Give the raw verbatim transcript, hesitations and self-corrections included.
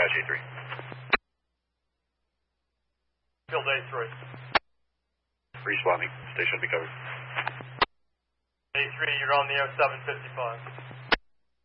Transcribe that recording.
Apache A three. Field A three. Responding. Station will be covered. A three, you're on the air seven fifty-five.